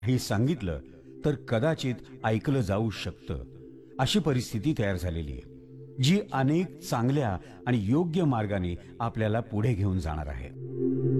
हे सांगितलं तर कदाचित ऐकलं जाऊ शकतं, अशी परिस्थिती तयार झालेली आहे, जी अनेक चांगल्या आणि योग्य मार्गाने आपल्याला पुढे घेऊन जाणार आहे.